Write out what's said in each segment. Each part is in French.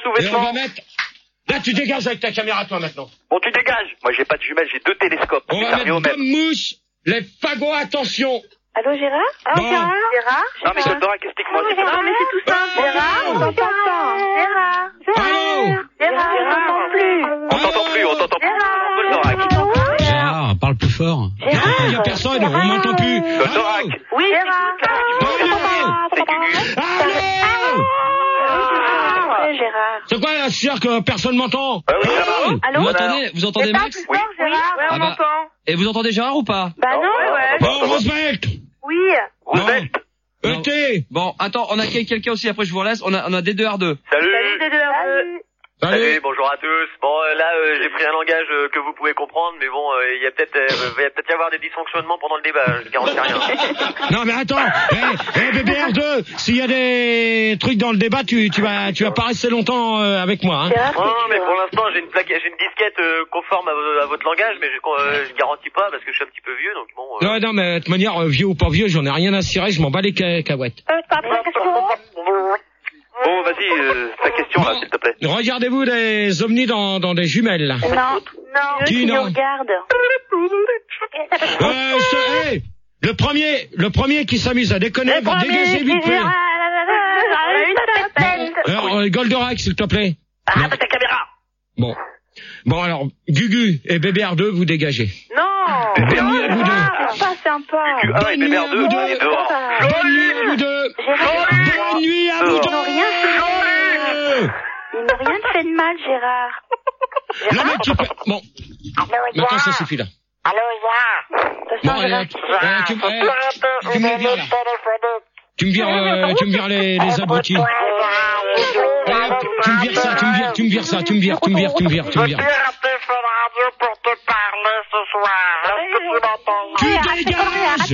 en sous-vêtements. Et on va mettre... Là, tu dégages avec ta caméra, toi, maintenant. Bon, tu dégages. Moi, j'ai pas de jumelles, j'ai 2 télescopes. On va mettre comme mouche, les fagots, attention. Allô, Gérard? Bon. Gérard? Non, mais Goldorak, explique-moi. Non, mais c'est tout simple. Gérard, on t'entend pas. Gérard? Allô? Gérard, on t'entend plus. On t'entend plus. Goldorak. Gérard, parle plus fort. Il y a personne, on m'entend plus. Goldorak. Oui, Gérard. Gérard. C'est quoi là? Je suis sûr que personne m'entend. Oui, ça va. Allô? Vous entendez Max? Oui. Gérard? Ah bah, et vous entendez Gérard ou pas? Bah non. Bon, Roosevelt. Oui. Roosevelt. ET. Bon, attends, on a quelqu'un aussi, après je vous relaisse, on a D2R2. Salut. Salut. Bonjour à tous. Bon, là, j'ai pris un langage que vous pouvez comprendre, mais bon, il y a peut-être y avoir des dysfonctionnements pendant le débat, je garantis rien. Non mais attends, BBR2, s'il y a des trucs dans le débat, tu vas pas rester longtemps avec moi. Hein. Non, mais pour l'instant, j'ai une disquette conforme à votre langage, mais je garantis pas parce que je suis un petit peu vieux, donc bon. Non, mais de toute manière, vieux ou pas vieux, j'en ai rien à cirer, je m'en bats les cacahuètes. Bon, vas-y, ta question là, s'il te plaît. Regardez-vous des ovnis dans des jumelles là. Non. Qui nous non? regarde. Le premier qui s'amuse à déconner, va dégager vite fait. Alors, Goldorak, s'il te plaît. Arrête ta caméra. Bon alors, Gugu et BBR2, vous dégagez. Non. Bonne nuit à vous deux. C'est pas sympa. Bonne nuit à vous deux. Bonne nuit à vous deux. Bonne nuit à vous deux. Ils n'ont rien fait de mal, Gérard. Non mais tu peux... Bon. Maintenant ça suffit là. Allô, Gérard. Bon, allez, tu me vires là. Tu me vires les abrutis. Allez, tu me vires ça. Tu dégages.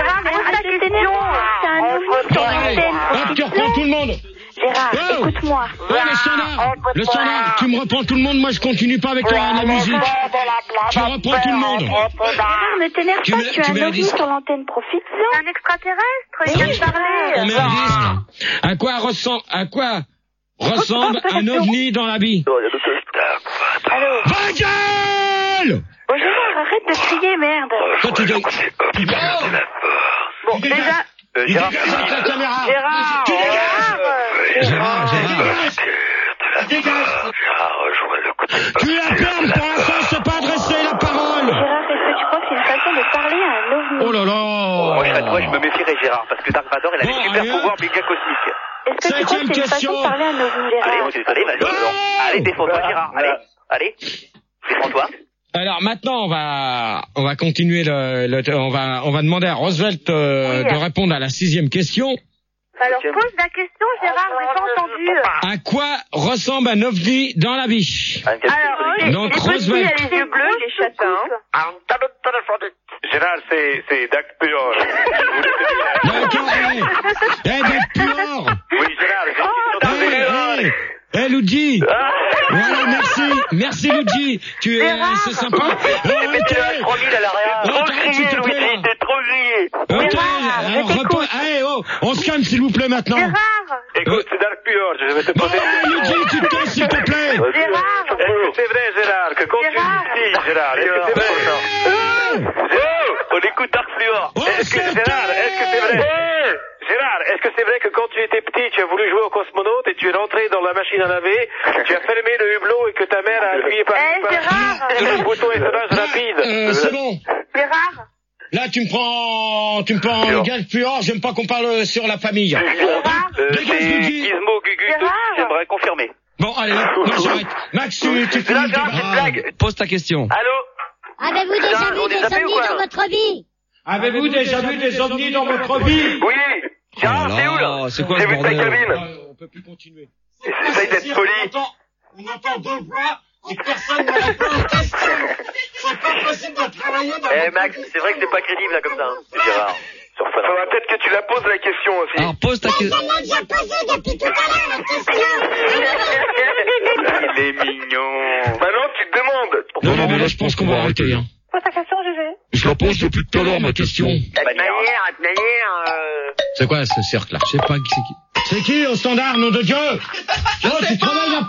Hop, tu reprends tout le monde. Gérard, écoute-moi. Ouais, le standard, tu me reprends tout le monde, moi je continue pas avec la musique. Tu reprends tout le monde. Gérard, ne t'énerve pas, tu as un ovni sur l'antenne, profite-en. C'est un extraterrestre, il vient de parler. On met un disque. À quoi ressemble un ovni dans la vie? Allô? Va gueule! Bon, Gérard, arrête de crier, merde. Toi, tu dégages. Bon, déjà... Gérard. Avec la caméra. Gérard. Tu dégages. Gérard. Tu la fermes, pour l'instant, c'est pas adressé la parole. Gérard, est-ce que tu crois que c'est une façon de parler à un ovni? Oh là là. Moi, je me méfierais, Gérard, parce que Dark Vador, il a des super pouvoirs méga cosmiques. Est-ce que tu crois que c'est une façon de parler à un ovni, Gérard? Allez, mon désolé, vas-y. Allez, défends-toi, Gérard. Allez. Défends-toi. Alors maintenant on va continuer on va demander à Roosevelt de répondre à la 6e question. Alors pose la question, Gérard, j'ai pas entendu. À quoi ressemble un ovni dans la vie? Alors, donc il Roosevelt. a les yeux bleus, il est châtain. Gérard, c'est Dark Pure. Dark Pure. Oui, Gérard, Luigi. Voilà, merci Luigi. C'est sympa. Mettez 3000 à l'arrière. Trop crié, Luigi, t'es trop crié. Allez, on se calme s'il vous plaît maintenant. Gérard. Écoute, c'est Dark Pure, je vais te poser. Luigi, tu te tais s'il te plaît. Gérard. Est-ce que c'est vrai, Gérard, que quand tu dis ici, Gérard, est-ce que c'est vrai? On écoute Dark Pure. Est-ce que c'est vrai? Gérard, est-ce que c'est vrai que quand tu étais petit, tu as voulu jouer au cosmonaute et tu es rentré dans la machine à laver, tu as fermé le hublot et que ta mère a appuyé par le bouton étonnage rapide? C'est bon. Gérard. Là, tu me prends gage plus hors, j'aime pas qu'on parle sur la famille. C'est Gizmo Gugu, j'aimerais confirmer. Bon, allez, non, j'arrête. Max, tu fais une blague. Pose ta question. Allô? Avez-vous déjà vu des ovnis dans votre vie? Avez-vous déjà vu des ovnis dans votre vie? Oui. Gérard, c'est où là? C'est quoi ce bordel? On peut plus continuer. Essaye d'être poli. On entend deux voix et personne ne répond aux questions. C'est pas possible de travailler dans Max, c'est vrai que c'est pas crédible là comme ça, c'est Gérard. Faudra peut-être que tu la poses la question aussi. Alors pose ta question. J'ai posé depuis tout à l'heure la question. Il est mignon. Maintenant tu te demandes. Non, mais là je pense qu'on va arrêter. Hein. Pose ta question, Gégé. Je la pose depuis tout à l'heure ma question. De manière, C'est quoi ce cercle là? Je sais pas qui c'est qui. C'est qui au standard, nom de Dieu? Oh, tu travailles